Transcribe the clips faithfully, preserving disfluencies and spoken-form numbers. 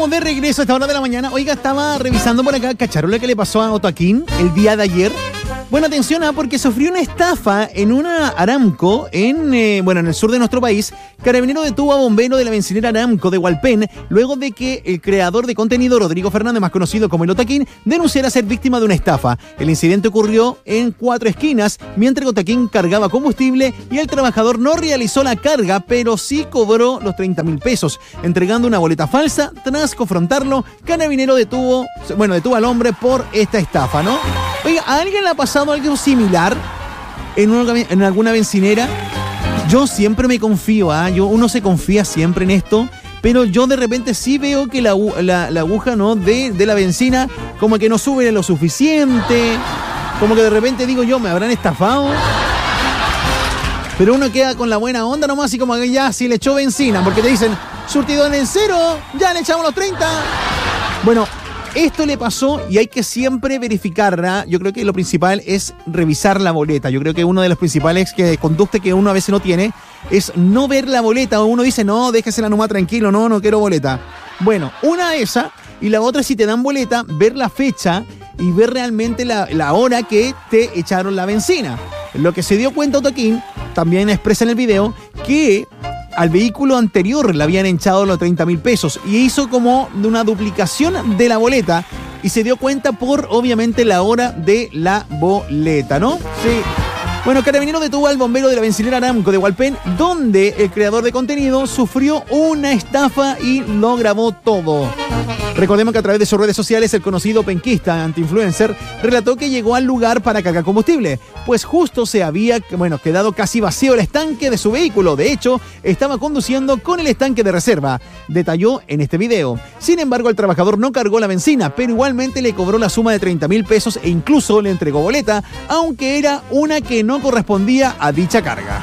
estamos de regreso a esta hora de la mañana. Oiga, estaba revisando por acá, ¿cacharon lo que le pasó a Otaquín el día de ayer? Bueno, atención, ¿eh? Porque sufrió una estafa en una Aramco en, eh, bueno, en el sur de nuestro país. Carabinero detuvo a bombero de la bencinera Aramco de Hualpén luego de que el creador de contenido, Rodrigo Fernández, más conocido como el Otaquín, denunciara ser víctima de una estafa. El incidente ocurrió en Cuatro Esquinas, mientras Otaquín cargaba combustible y el trabajador no realizó la carga, pero sí cobró los treinta mil pesos, entregando una boleta falsa. Tras confrontarlo, Carabinero detuvo, bueno, detuvo al hombre por esta estafa, ¿no? Oiga, ¿a alguien le ha pasado algo similar en, una, en alguna bencinera? Yo siempre me confío, ¿ah? ¿eh? Yo, uno se confía siempre en esto, pero yo de repente sí veo que la, la, la aguja, ¿no? de, de la benzina como que no sube lo suficiente, como que de repente digo yo, ¿me habrán estafado? Pero uno queda con la buena onda nomás y como que ya, si le echó benzina, porque te dicen, surtido en el cero, ya le echamos los treinta. Bueno, esto le pasó y hay que siempre verificarla. Yo creo que lo principal es revisar la boleta. Yo creo que uno de los principales que, conductas que uno a veces no tiene es no ver la boleta. O uno dice, no, déjesela nomás tranquilo, no, no quiero boleta. Bueno, una esa y la otra, si te dan boleta, ver la fecha y ver realmente la, la hora que te echaron la benzina. Lo que se dio cuenta Otaquín, también expresa en el video, que al vehículo anterior le habían echado los treinta mil pesos y hizo como una duplicación de la boleta y se dio cuenta por, obviamente, la hora de la boleta, ¿no? Sí. Bueno, Carabinero detuvo al bombero de la bencinera Aramco de Hualpén, donde el creador de contenido sufrió una estafa y lo grabó todo. Recordemos que a través de sus redes sociales el conocido penquista anti-influencer relató que llegó al lugar para cargar combustible, pues justo se había, bueno, quedado casi vacío el estanque de su vehículo. De hecho, estaba conduciendo con el estanque de reserva, detalló en este video. Sin embargo, el trabajador no cargó la benzina, pero igualmente le cobró la suma de treinta mil pesos e incluso le entregó boleta, aunque era una que no correspondía a dicha carga.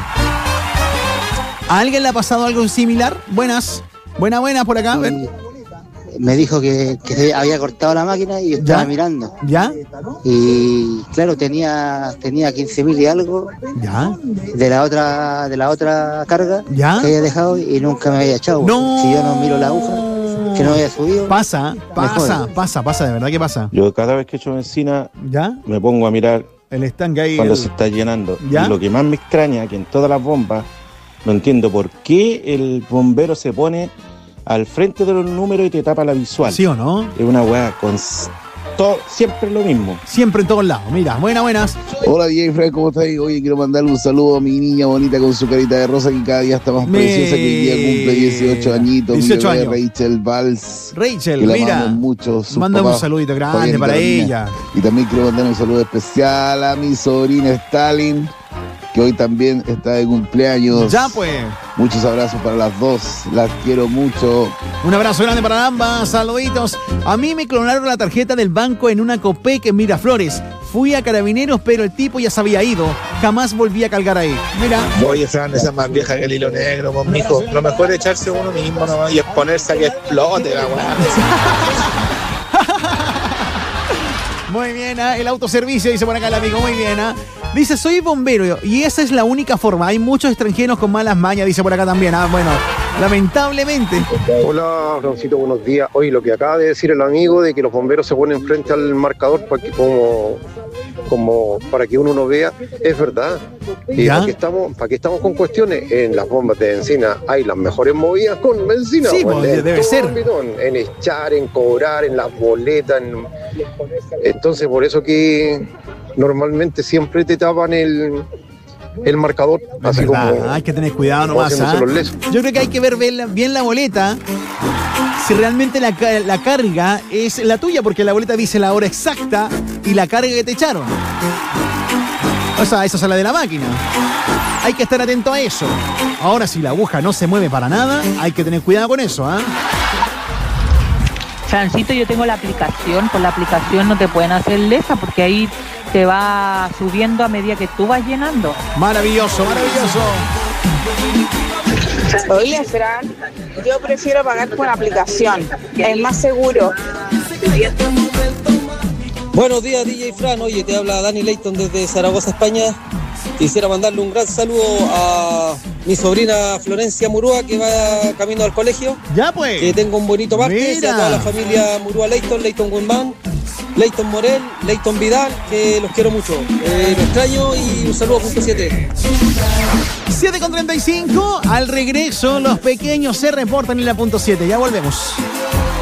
¿A alguien le ha pasado algo similar? Buenas, buenas, buenas por acá. Ven. Me dijo que, que se había cortado la máquina y yo estaba ¿Ya? mirando. ¿Ya? Y claro, tenía tenía quince mil y algo ¿Ya? de la otra de la otra carga ¿Ya? que había dejado y nunca me había echado. No. Si yo no miro la aguja, que no había subido. Pasa, pasa, pasa, pasa, de verdad que pasa. Yo cada vez que echo benzina, ¿Ya? me pongo a mirar El estanque ahí. cuando el... se está llenando. ¿Ya? Y lo que más me extraña es que en todas las bombas, no entiendo por qué el bombero se pone al frente de los números y te tapa la visual. ¿Sí o no? Es una weá con todo, siempre lo mismo. Siempre en todos lados. Mira, buenas, buenas. Hola, D J Frank, ¿cómo estás? Oye, quiero mandarle un saludo a mi niña bonita con su carita de rosa, que cada día está más Me... preciosa, que hoy día cumple dieciocho añitos. dieciocho mi bebé años. Rachel Valls. Rachel, que la mira. amamos mucho. Mándame un saludito grande Fabián y para Carolina. ella. Y también quiero mandar un saludo especial a mi sobrina Stalin, que hoy también está de cumpleaños. Ya pues. Muchos abrazos para las dos, las quiero mucho. Un abrazo grande para ambas, saluditos. A mí me clonaron la tarjeta del banco en una Copec en Miraflores. Fui a Carabineros, pero el tipo ya se había ido. Jamás volví a cargar ahí. Mira. Oye, Fran, esa es más vieja que el hilo negro, pues, mijo. Lo mejor es echarse uno mismo nomás y exponerse a que explote la weá. Muy bien, ¿eh? El autoservicio, dice por acá el amigo, muy bien, ¿eh? Dice, soy bombero y esa es la única forma. Hay muchos extranjeros con malas mañas, dice por acá también, ¿eh? Bueno, lamentablemente. Hola, Francito, buenos días. Oye, lo que acaba de decir el amigo de que los bomberos se ponen frente al marcador para que, como, como para que uno no vea, es verdad. ¿Y para qué estamos, para qué estamos con cuestiones? En las bombas de benzina hay las mejores movidas con benzina. Sí, pues, pues, en debe todo ser. el bidón, en echar, en cobrar, en las boletas. En... Entonces, por eso que normalmente siempre te tapan el... el marcador, Es así verdad, como hay que tener cuidado como nomás, haciéndose ¿ah? los lesos. Yo creo que hay que ver bien la, bien la boleta, si realmente la, ca- la carga es la tuya, porque la boleta dice la hora exacta y la carga que te echaron. O sea, esa es la de la máquina. Hay que estar atento a eso. Ahora, si la aguja no se mueve para nada, hay que tener cuidado con eso, ¿ah? Francito, yo tengo la aplicación. Por la aplicación no te pueden hacer lesa porque ahí te va subiendo a medida que tú vas llenando. Maravilloso, maravilloso. Oye, Fran, yo prefiero pagar por aplicación, es más seguro. Buenos días, D J Fran. Oye, te habla Dani Leighton desde Zaragoza, España. Quisiera mandarle un gran saludo a mi sobrina Florencia Murúa, que va camino al colegio. Ya pues. Que tenga un bonito martes. Mira. Y a toda la familia Murúa Leighton, Leighton Guzmán, Leighton Morel, Leighton Vidal, que los quiero mucho. Eh, los extraño y un saludo a punto siete. siete con treinta y cinco. Al regreso, los pequeños se reportan en la punto siete. Ya volvemos.